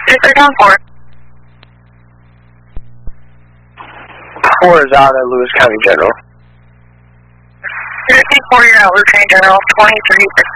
down 4. 4 is out at Lewis County General. 54, you're at Lewis County General, 23.